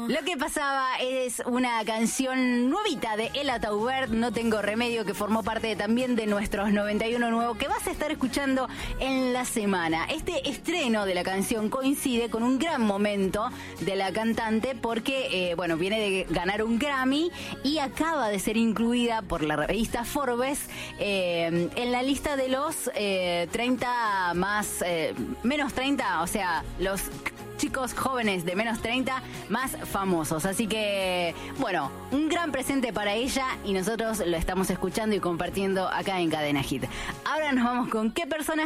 Lo que pasaba es una canción nuevita de Ella Taubert, No Tengo Remedio, que formó parte también de nuestros 91 Nuevo, que vas a estar escuchando en la semana. Este estreno de la canción coincide con un gran momento de la cantante porque, viene de ganar un Grammy y acaba de ser incluida por la revista Forbes en la lista de los 30 más, menos 30, o sea, los chicos jóvenes de menos 30 más famosos. Así que, un gran presente para ella y nosotros lo estamos escuchando y compartiendo acá en Cadena Hit. Ahora nos vamos con qué persona